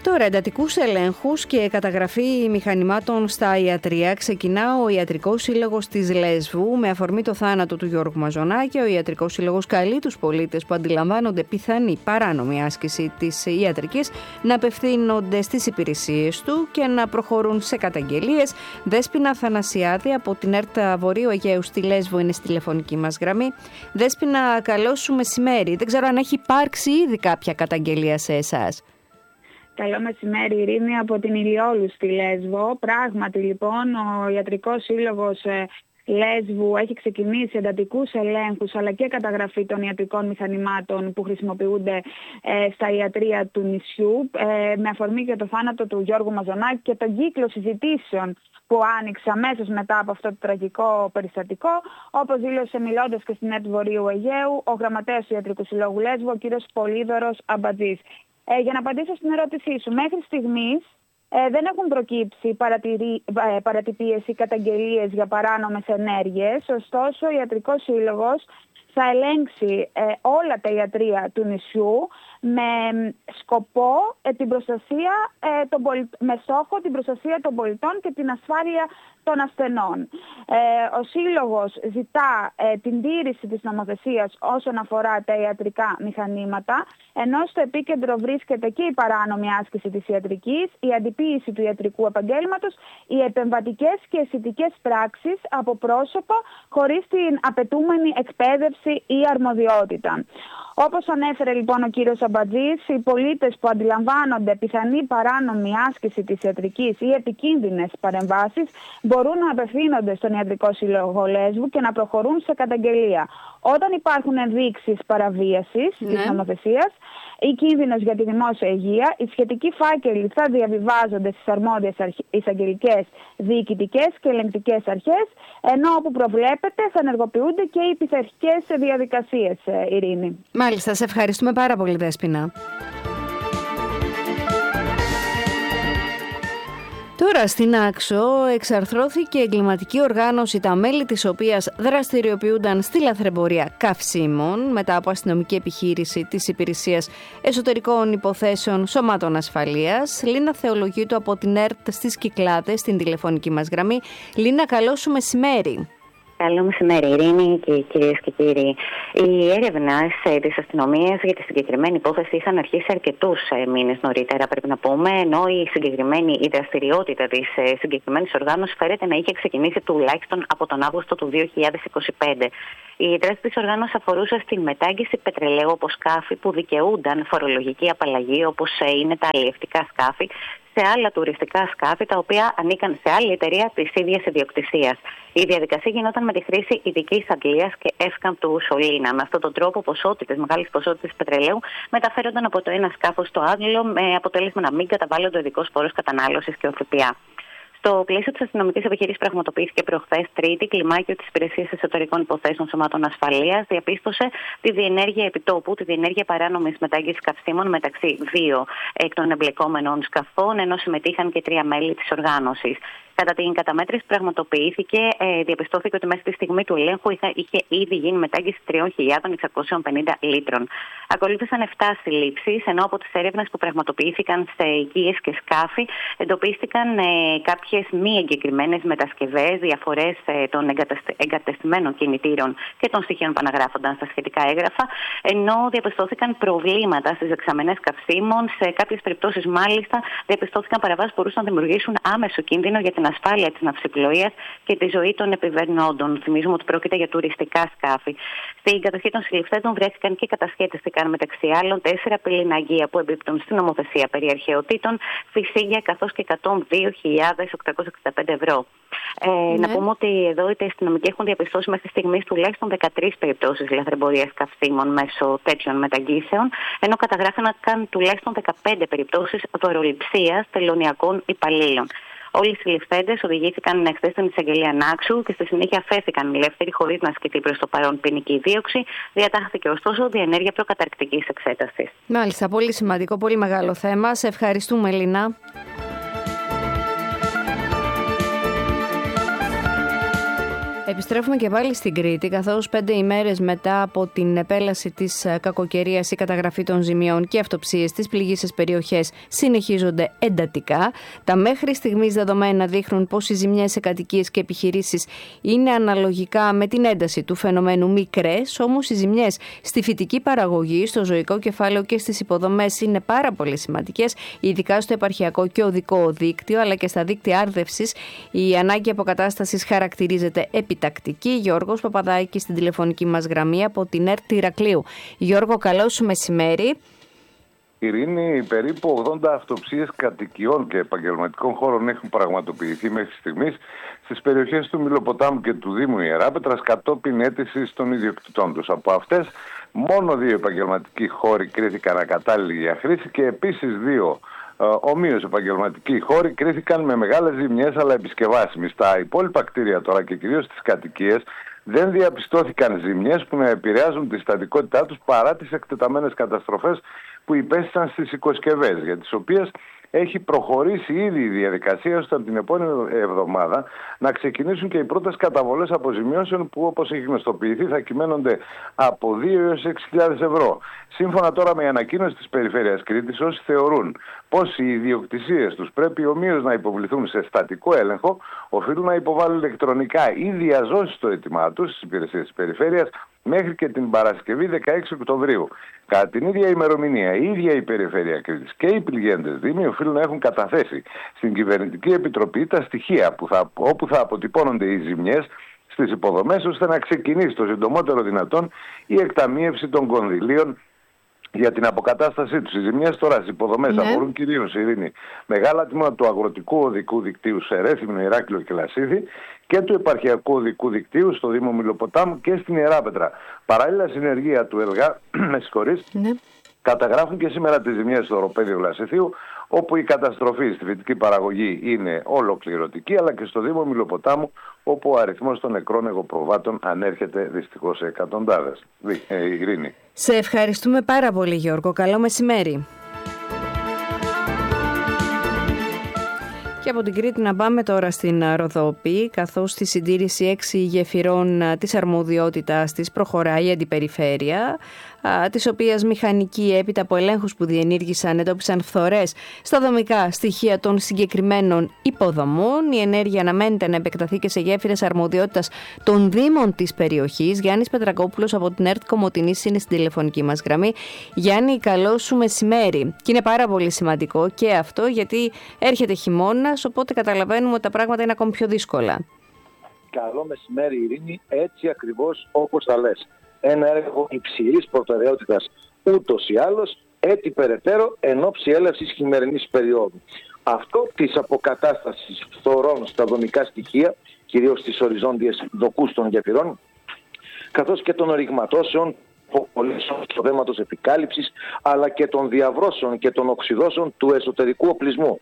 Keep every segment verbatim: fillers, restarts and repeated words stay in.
Τώρα, εντατικούς ελέγχους και καταγραφή μηχανημάτων στα ιατρεία ξεκινά ο Ιατρικός Σύλλογος της Λέσβου. Με αφορμή το θάνατο του Γιώργου Μαζονάκη, ο Ιατρικός Σύλλογος καλεί τους πολίτες που αντιλαμβάνονται πιθανή παράνομη άσκηση της ιατρικής να απευθύνονται στις υπηρεσίες του και να προχωρούν σε καταγγελίες. Δέσποινα Θανασιάδη από την ΕΡΤ Βορείου Αιγαίου στη Λέσβο είναι στη τηλεφωνική μας γραμμή. Δέσποινα, καλό σου μεσημέρι. Δεν ξέρω αν έχει υπάρξει ήδη κάποια καταγγελία σε εσάς. Καλό μεσημέρι, Ειρήνη, από την Ηλιόλου στη Λέσβο. Πράγματι, λοιπόν, ο Ιατρικός Σύλλογος Λέσβου έχει ξεκινήσει εντατικούς ελέγχους αλλά και καταγραφή των ιατρικών μηχανημάτων που χρησιμοποιούνται ε, στα ιατρεία του νησιού ε, με αφορμή και το θάνατο του Γιώργου Μαζονάκη και τον κύκλο συζητήσεων που άνοιξε αμέσως μετά από αυτό το τραγικό περιστατικό, όπως δήλωσε μιλώντας και στην ΕΡΤ Βορείου Αιγαίου ο γραμματέας του Ιατρικού Συλλόγου Λέσβου, ο κύριος Πολύδωρος Αμπατζής. Ε, για να απαντήσω στην ερώτησή σου, μέχρι στιγμής ε, δεν έχουν προκύψει παρατηρή, ε, παρατυπίες ή καταγγελίες για παράνομες ενέργειες, ωστόσο ο Ιατρικός Σύλλογος θα ελέγξει ε, όλα τα ιατρεία του νησιού με σκοπό ε, την προστασία, ε, των πολι... με στόχο την προστασία των πολιτών και την ασφάλεια των ασθενών. Ε, ο Σύλλογος ζητά ε, την τήρηση της νομοθεσίας όσον αφορά τα ιατρικά μηχανήματα, ενώ στο επίκεντρο βρίσκεται και η παράνομη άσκηση της ιατρικής, η αντιποίηση του ιατρικού επαγγέλματος, οι επεμβατικές και αισθητικές πράξεις από πρόσωπα χωρίς την απαιτούμενη εκπαίδευση ή αρμοδιότητα. Όπως ανέφερε λοιπόν ο κύριος Αμπατζής, οι πολίτες που αντιλαμβάνονται πιθανή παράνομη άσκηση της ιατρικής ή επικίνδυνες παρεμβάσεις μπορούν να απευθύνονται στον Ιατρικό Σύλλογο Λέσβου και να προχωρούν σε καταγγελία. Όταν υπάρχουν ενδείξεις παραβίασης ναι. της νομοθεσίας ή κίνδυνος για τη δημόσια υγεία, οι σχετικοί φάκελοι θα διαβιβάζονται στις αρμόδιες εισαγγελικές, διοικητικές και ελεγκτικές αρχές, ενώ όπου προβλέπεται θα ενεργοποιούνται και οι πειθαρχικές διαδικασίες, Ειρήνη. Μάλιστα, σε ευχαριστούμε πάρα πολύ, Δέσποινα. Τώρα στην Άξο εξαρθρώθηκε εγκληματική οργάνωση, τα μέλη της οποίας δραστηριοποιούνταν στη λαθρεμπορία καυσίμων μετά από αστυνομική επιχείρηση της Υπηρεσίας Εσωτερικών Υποθέσεων Σωμάτων Ασφαλείας. Λίνα Θεολογίτου από την ΕΡΤ στις Κυκλάδες, στην τηλεφωνική μας γραμμή. Λίνα, καλό σου μεσημέρι. Καλό μεσημέρι, Ειρήνη και κυρίες και κύριοι. Οι έρευνες της αστυνομίας για τη συγκεκριμένη υπόθεση είχαν αρχίσει αρκετούς μήνες νωρίτερα, πρέπει να πούμε, ενώ η συγκεκριμένη η δραστηριότητα της συγκεκριμένης οργάνωσης φαίνεται να είχε ξεκινήσει τουλάχιστον από τον Αύγουστο του δύο χιλιάδες είκοσι πέντε. Η δράση της οργάνωσης αφορούσε στην μετάγγιση πετρελαίου από σκάφη που δικαιούνταν φορολογική απαλλαγή, όπως είναι τα αλλιευτικά σκάφη, σε άλλα τουριστικά σκάφη τα οποία ανήκαν σε άλλη εταιρεία της ίδιας ιδιοκτησίας. Η διαδικασία γινόταν με τη χρήση ειδικής αντλίας και εύκαμπτου σωλήνα. Με αυτόν τον τρόπο, ποσότητες, μεγάλες ποσότητες πετρελαίου μεταφέρονταν από το ένα σκάφος στο άλλο, με αποτέλεσμα να μην καταβάλλονται ο ειδικός φόρος κατανάλωσης και ο ΦΠΑ. Στο πλαίσιο της αστυνομικής επιχείρησης πραγματοποιήθηκε προχθές Τρίτη κλιμάκιο της Υπηρεσίας Εσωτερικών Υποθέσεων Σωμάτων Ασφαλείας. Διαπίστωσε τη διενέργεια επιτόπου, τη διενέργεια παράνομης μετάγγισης καυσίμων μεταξύ δύο εκ των εμπλεκόμενων σκαφών, ενώ συμμετείχαν και τρία μέλη της οργάνωσης. Κατά την καταμέτρηση που πραγματοποιήθηκε, ε, διαπιστώθηκε ότι μέχρι τη στιγμή του ελέγχου είχε, είχε ήδη γίνει μετάγγιση τρεις χιλιάδες εξακόσιες πενήντα λίτρων. Ακολούθησαν επτά συλλήψεις, ενώ από τις έρευνες που πραγματοποιήθηκαν σε οικίες και σκάφη εντοπίστηκαν ε, κάποιες μη εγκεκριμένες μετασκευές, διαφορές ε, των εγκαταστη, εγκατεστημένων κινητήρων και των στοιχείων που αναγράφονταν στα σχετικά έγγραφα, ενώ διαπιστώθηκαν προβλήματα στις δεξαμενές καυσίμων. Σε κάποιες περιπτώσεις, μάλιστα, διαπιστώθηκαν παραβάσεις που μπορούσαν να δημιουργήσουν άμεσο κίνδυνο για την ασφάλεια της ναυσιπλοείας και τη ζωή των επιβερνόντων. Θυμίζουμε ότι πρόκειται για τουριστικά σκάφη. Στην κατοχή των συλληφθέντων βρέθηκαν και κατασχέθηκαν μεταξύ άλλων τέσσερα πυρηναγεία που εμπίπτουν στην νομοθεσία περί αρχαιοτήτων, φυσίγια καθώς και εκατόν δύο χιλιάδες οκτακόσια εξήντα πέντε ευρώ. Ε, ναι. Να πούμε ότι εδώ οι αστυνομικοί έχουν διαπιστώσει μέχρι στιγμής τουλάχιστον δεκατρείς περιπτώσεις λαθρεμπορίας καυσίμων μέσω τέτοιων μεταγγίσεων, ενώ καταγράφηκαν τουλάχιστον δεκαπέντε περιπτώσεις δωροληψίας τελωνιακών υπαλλήλων. Όλοι οι συλληφθέντες οδηγήθηκαν χθες στην εισαγγελία Νάξου και στη συνέχεια αφέθηκαν ελεύθεροι χωρίς να ασκηθεί προς το παρόν ποινική δίωξη. Διατάχθηκε ωστόσο διενέργεια προκαταρκτικής εξέτασης. Μάλιστα, πολύ σημαντικό, πολύ μεγάλο θέμα. Σε ευχαριστούμε, Λίνα. Επιστρέφουμε και πάλι στην Κρήτη, καθώς πέντε ημέρες μετά από την επέλαση της κακοκαιρίας, η καταγραφή των ζημιών και αυτοψίες στις πληγείσες περιοχές συνεχίζονται εντατικά. Τα μέχρι στιγμής δεδομένα δείχνουν πως οι ζημιές σε κατοικίες και επιχειρήσεις είναι αναλογικά με την ένταση του φαινομένου μικρές, όμως οι ζημιές στη φυτική παραγωγή, στο ζωικό κεφάλαιο και στις υποδομές είναι πάρα πολύ σημαντικές, ειδικά στο επαρχιακό και οδικό δίκτυο, αλλά και στα δίκτυα άρδευσης. Η ανάγκη αποκατάστασης χαρακτηρίζεται επιτακτική. Γιώργος Παπαδάκης στην τηλεφωνική μας γραμμή από την ΕΡΤ Ηρακλείου. Γιώργο, καλό σου μεσημέρι. Ειρήνη, περίπου ογδόντα αυτοψίες κατοικιών και επαγγελματικών χώρων έχουν πραγματοποιηθεί μέχρι στιγμής στις περιοχές του Μιλοποτάμου και του Δήμου Ιεράπετρας κατόπιν αίτησης των ιδιοκτητών τους. Από αυτές, μόνο δύο επαγγελματικοί χώροι κρίθηκαν ακατάλληλοι για χρήση και επίσης δύο ομοίως επαγγελματικοί χώροι κρίθηκαν με μεγάλες ζημιές αλλά επισκευάσιμοι. Στα υπόλοιπα κτίρια τώρα και κυρίως στις κατοικίες δεν διαπιστώθηκαν ζημιές που να επηρεάζουν τη στατικότητά τους παρά τις εκτεταμένες καταστροφές που υπέστησαν στις οικοσκευές, για τις οποίες έχει προχωρήσει ήδη η διαδικασία ώστε από την επόμενη εβδομάδα να ξεκινήσουν και οι πρώτες καταβολές αποζημιώσεων που, όπως έχει γνωστοποιηθεί, θα κυμαίνονται από δύο έως έξι χιλιάδες ευρώ. Σύμφωνα τώρα με η ανακοίνωση της Περιφέρειας Κρήτης, όσοι θεωρούν πως οι ιδιοκτησίες τους πρέπει ομοίως να υποβληθούν σε στατικό έλεγχο, οφείλουν να υποβάλουν ηλεκτρονικά ή διαζώσει το αίτημά τους στις υπηρεσίες της Περιφέρειας μέχρι και την Παρασκευή δεκαέξι Οκτωβρίου. Κατά την ίδια ημερομηνία, η ίδια η Περιφέρεια Κρήτης και οι πληγέντες δήμοι οφείλουν να έχουν καταθέσει στην Κυβερνητική Επιτροπή τα στοιχεία που θα, όπου θα αποτυπώνονται οι ζημιές στις υποδομές, ώστε να ξεκινήσει το συντομότερο δυνατόν η εκταμείευση των κονδυλίων για την αποκατάστασή τους. Οι ζημιές τώρα στις υποδομές ναι. αφορούν κυρίως, Ειρήνη, μεγάλα τμήματα του αγροτικού οδικού δικτύου σε Ρέθυμνο, Ηράκλειο και Λασίθι και του επαρχιακού οδικού δικτύου στο Δήμο Μιλοποτάμου και στην Ιεράπετρα. Παράλληλα, συνεργεία του ΕΛΓΑ, με συγχωρείς, ναι. καταγράφουν και σήμερα τις ζημιές στο οροπέδιο Λασιθίου, όπου η καταστροφή στη φυτική παραγωγή είναι ολοκληρωτική, αλλά και στο Δήμο Μιλοποτάμου, όπου ο αριθμός των νεκρών εγωπροβάτων ανέρχεται δυστυχώς σε εκατοντάδες. Ε, Ειρήνη. Σε ευχαριστούμε πάρα πολύ, Γιώργο. Καλό μεσημέρι. Και από την Κρήτη να πάμε τώρα στην Ροδόπη, καθώς στη συντήρηση έξι γεφυρών της αρμοδιότητας της προχωράει η Αντιπεριφέρεια, της οποίας μηχανικοί έπειτα από ελέγχους που διενήργησαν εντόπισαν φθορές στα δομικά στοιχεία των συγκεκριμένων υποδομών. Η ενέργεια αναμένεται να επεκταθεί και σε γέφυρες αρμοδιότητας των Δήμων της περιοχής. Γιάννης Πετρακόπουλος από την ΕΡΤ Κομοτηνής είναι στην τηλεφωνική μας γραμμή. Γιάννη, καλό σου μεσημέρι. Και είναι πάρα πολύ σημαντικό και αυτό, γιατί έρχεται χειμώνας, οπότε καταλαβαίνουμε ότι τα πράγματα είναι ακόμη πιο δύσκολα. Καλό μεσημέρι, Ειρήνη, έτσι ακριβώς όπως τα λες. Ένα έργο υψηλής προτεραιότητας ούτως ή άλλως, έτσι περαιτέρω εν ώψη έλευσης χειμερινής περίοδου. Αυτό της αποκατάστασης φθορών στα δομικά στοιχεία, κυρίως στις οριζόντιες δοκούς των γεφυρών, καθώς και των ρηγματώσεων, του δέματος επικάλυψης, αλλά και των διαβρώσεων και των οξυδώσεων του εσωτερικού οπλισμού.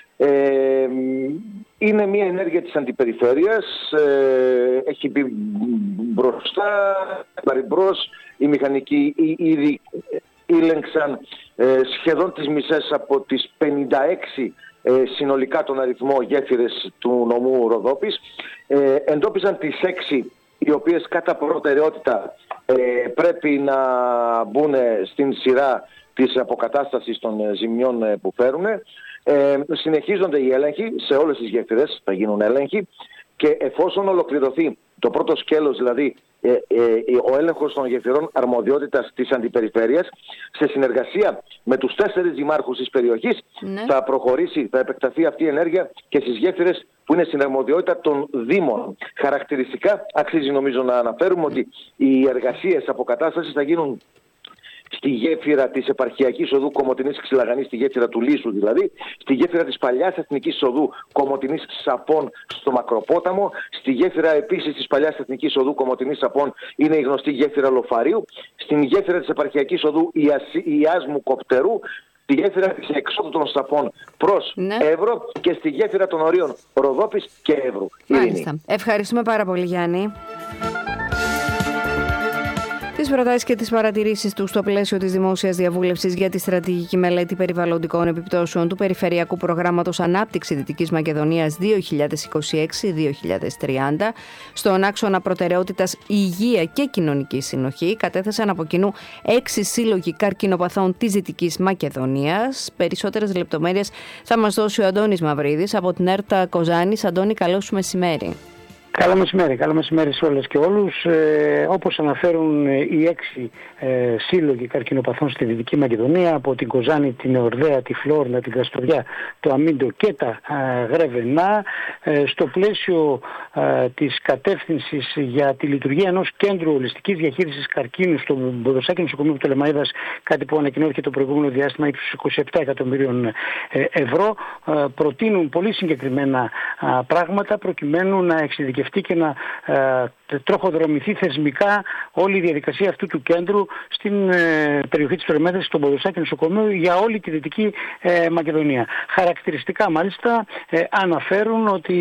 Ε, είναι μια ενέργεια της Αντιπεριφέρειας, ε, έχει μπει μπροστά, παρεμπρός, οι μηχανικοί ήδη ήλεγξαν ε, σχεδόν τις μισές από τις πενήντα έξι ε, συνολικά τον αριθμό γέφυρες του νομού Ροδόπης, ε, εντόπισαν τις έξι οι οποίες κατά προτεραιότητα ε, πρέπει να μπουν στην σειρά της αποκατάστασης των ζημιών που φέρουν. Ε, συνεχίζονται οι έλεγχοι σε όλες τις γέφυρες, θα γίνουν έλεγχοι και εφόσον ολοκληρωθεί το πρώτο σκέλος, δηλαδή ε, ε, ο έλεγχος των γεφυρών αρμοδιότητας της Αντιπεριφέρειας, σε συνεργασία με τους τέσσερις δημάρχους της περιοχής, ναι. θα προχωρήσει, θα επεκταθεί αυτή η ενέργεια και στις γέφυρες που είναι στην αρμοδιότητα των Δήμων. Χαρακτηριστικά αξίζει νομίζω να αναφέρουμε ότι οι εργασίες αποκατάστασης θα γίνουν στη γέφυρα της επαρχιακής οδού Κομοτηνής Ξυλαγανής, στη γέφυρα του Λύσου δηλαδή, στη γέφυρα της παλιάς εθνικής οδού Κομοτηνής Σαπών στο Μακροπόταμο, στη γέφυρα επίσης της παλιάς εθνικής οδού Κομοτηνής Σαπών είναι η γνωστή γέφυρα Λοφαρίου, στην γέφυρα της επαρχιακής οδού Ιάσμου Κοπτερού, στη γέφυρα της εξόδου των Σαπών προς ναι. Εύρο και στη γέφυρα των ορίων Ροδόπης και Εύρου. Μάλιστα. Ευχαριστούμε πάρα πολύ, Γιάννη. Τις τις προτάσεις και τις παρατηρήσεις του στο πλαίσιο της δημόσιας διαβούλευσης για τη στρατηγική μελέτη περιβαλλοντικών επιπτώσεων του Περιφερειακού Προγράμματος Ανάπτυξη Δυτικής Μακεδονίας δύο χιλιάδες είκοσι έξι με δύο χιλιάδες τριάντα, στον άξονα προτεραιότητας Υγεία και Κοινωνική Συνοχή, κατέθεσαν από κοινού έξι σύλλογοι καρκινοπαθών της Δυτικής Μακεδονίας. Περισσότερες λεπτομέρειες θα μας δώσει ο Αντώνης Μαυρίδης από την ΕΡΤ Κοζάνης. Αντώνη, καλό σου μεσημέρι. Καλό μεσημέρι, καλό μεσημέρι σε όλες και όλους. Ε, όπως αναφέρουν ε, οι έξι ε, σύλλογοι καρκινοπαθών στη Δυτική Μακεδονία, από την Κοζάνη, την Εορδαία, τη Φλόρνα, την Καστοριά, το Αμίντο και τα ε, Γρεβενά, ε, στο πλαίσιο ε, της κατεύθυνσης για τη λειτουργία ενός κέντρου ολιστικής διαχείρισης καρκίνου στο Μποδοσάκι Νοσοκομείο του Πτολεμαΐδας, κάτι που ανακοινώθηκε το προηγούμενο διάστημα ύψους είκοσι επτά εκατομμυρίων ε, ευρώ, ε, προτείνουν πολύ συγκεκριμένα ε, πράγματα προκειμένου να εξειδικευτούν και να ε, τροχοδρομηθεί θεσμικά όλη η διαδικασία αυτού του κέντρου στην ε, περιοχή της Πτολεμαΐδας, στον Ποδοσάκι Νοσοκομείο, για όλη τη Δυτική ε, Μακεδονία. Χαρακτηριστικά μάλιστα ε, αναφέρουν ότι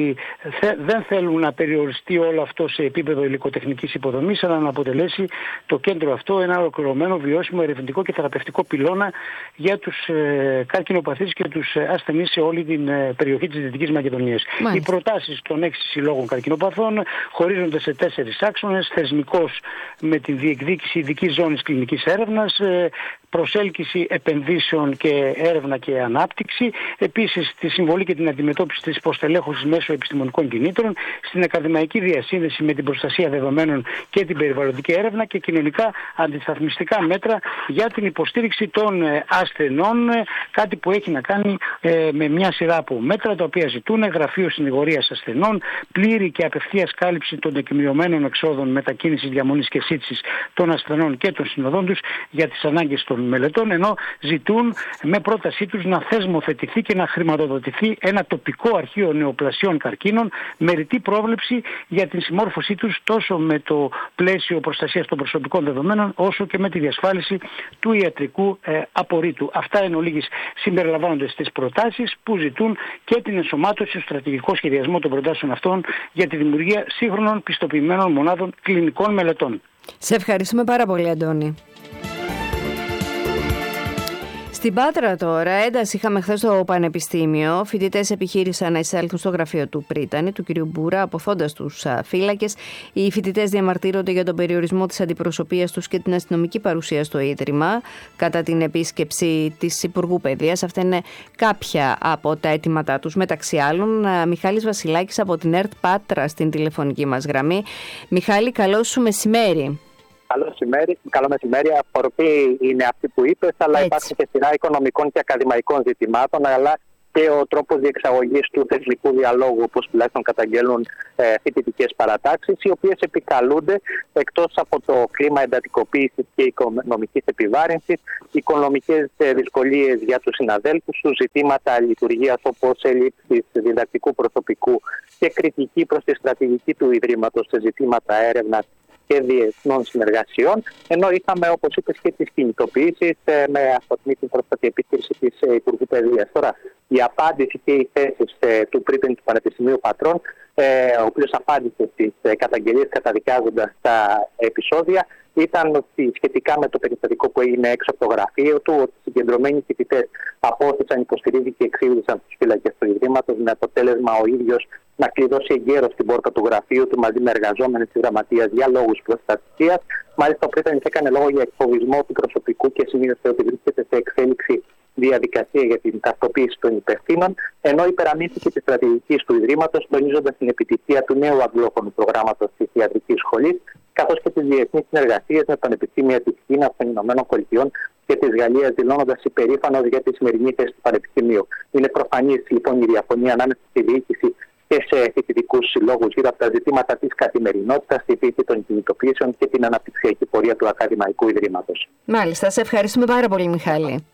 θε, δεν θέλουν να περιοριστεί όλο αυτό σε επίπεδο υλικοτεχνικής υποδομής, αλλά να αποτελέσει το κέντρο αυτό ένα ολοκληρωμένο, βιώσιμο, ερευνητικό και θεραπευτικό πυλώνα για τους ε, καρκινοπαθείς και τους ε, ασθενείς σε όλη την ε, περιοχή της Δυτικής Μακεδονίας. Μάλιστα. Οι προτάσεις των έξι συλλόγων καρκινοπαθών χωρίζονται σε τέσσερις άξονες: θεσμικός, με την διεκδίκηση ειδικής ζώνης κλινικής έρευνας, προσέλκυση επενδύσεων και έρευνα και ανάπτυξη, επίσης τη συμβολή και την αντιμετώπιση της υποστελέχωσης μέσω επιστημονικών κινήτρων, στην ακαδημαϊκή διασύνδεση με την προστασία δεδομένων και την περιβαλλοντική έρευνα, και κοινωνικά αντισταθμιστικά μέτρα για την υποστήριξη των ασθενών, κάτι που έχει να κάνει με μια σειρά από μέτρα τα οποία ζητούν γραφείο συνηγορίας ασθενών, πλήρη και απευθείας κάλυψη των τεκμηριωμένων εξόδων μετακίνησης, διαμονής και σύντησης των ασθενών και των συνοδών τους για τις ανάγκες των μελετών, ενώ ζητούν με πρότασή τους να θεσμοθετηθεί και να χρηματοδοτηθεί ένα τοπικό αρχείο νεοπλασιών καρκίνων με ρητή πρόβλεψη για την συμμόρφωσή τους τόσο με το πλαίσιο προστασίας των προσωπικών δεδομένων, όσο και με τη διασφάλιση του ιατρικού ε, απορρίτου. Αυτά εν ολίγης συμπεριλαμβάνονται στις προτάσεις που ζητούν και την ενσωμάτωση στο στρατηγικό σχεδιασμό των προτάσεων αυτών για τη δημιουργία σύγχρονων πιστοποιημένων μονάδων κλινικών μελετών. Σε ευχαριστούμε πάρα πολύ, Αντώνη. Στην Πάτρα τώρα, ένταση είχαμε χθες στο Πανεπιστήμιο. Φοιτητές επιχείρησαν να εισέλθουν στο γραφείο του Πρίτανη, του κ. Μπούρα, αποθώντας τους φύλακες. Οι φοιτητές διαμαρτύρονται για τον περιορισμό της αντιπροσωπείας τους και την αστυνομική παρουσία στο Ίδρυμα κατά την επίσκεψη της Υπουργού Παιδείας. Αυτά είναι κάποια από τα αιτήματά τους. Μεταξύ άλλων, Μιχάλης Βασιλάκης από την ΕΡΤ Πάτρα στην τηλεφωνική μας γραμμή. Μιχάλη, καλό σου μεσημέρι. Καλό μεσημέρι, καλό μεσημέρι. Αφορμή είναι αυτή που είπες, αλλά έτσι υπάρχει και σειρά οικονομικών και ακαδημαϊκών ζητημάτων, αλλά και ο τρόπος διεξαγωγής του θεσμικού διαλόγου, όπως τουλάχιστον καταγγέλνουν ε, φοιτητικές παρατάξεις, οι οποίες επικαλούνται, εκτός από το κλίμα εντατικοποίησης και οικονομικής επιβάρυνσης, οικονομικές ε, δυσκολίες για τους συναδέλφους τους, ζητήματα λειτουργίας όπως έλλειψης διδακτικού προσωπικού και κριτική προς τη στρατηγική του Ιδρύματος σε ζητήματα έρευνας και διεθνών συνεργασιών, ενώ είχαμε, όπως είπες, και τις κινητοποιήσεις ε, με αφορμή την πρόσφατη επίσκεψη της ε, Υπουργού Παιδείας. Τώρα, η απάντηση και οι θέσεις ε, του Πρίτανη του Πανεπιστημίου Πατρών, ε, ο οποίος απάντησε στις ε, καταγγελίες καταδικάζοντας τα επεισόδια, ήταν ότι σχετικά με το περιστατικό που έγινε έξω από το γραφείο του, ότι οι συγκεντρωμένοι φοιτητές απόθεσαν, υποστηρίζει και εξήγησαν τους φύλακες του Ιδρύματος, με αποτέλεσμα ο ίδιος να κλειδώσει εγκαίρως την πόρτα του γραφείου του μαζί με εργαζόμενες της γραμματείας για λόγους προστασίας. Μάλιστα, ο Πρίτανης έκανε λόγο για εκφοβισμό του προσωπικού και σημείωσε ότι βρίσκεται σε εξέλιξη διαδικασία για την ταυτοποίηση των υπευθύνων, ενώ υπεραμείνθηκε τη στρατηγική του Ιδρύματος, τονίζοντας την επιτυχία του νέου αγγλόφωνου προγράμματος της Ιατρικής Σχολής, καθώς και τις διεθνείς συνεργασίες με πανεπιστήμια της Κίνας, των Ηνωμένων Πολιτειών και της Γαλλίας, δηλώνοντας υπερήφανος για τη σημερινή θέση του Πανεπιστημίου. Είναι προφανής λοιπόν η διαφωνία ανάμεσα στη διοίκηση και σε φοιτητικούς συλλόγους γύρω από τα ζητήματα της καθημερινότητας, τη φύση των κινητοποιήσεων και την αναπτυξιακή πορεία του Ακαδημαϊκού Ιδρύματος. Μάλιστα, σε ευχαριστούμε πάρα πολύ, Μιχάλη.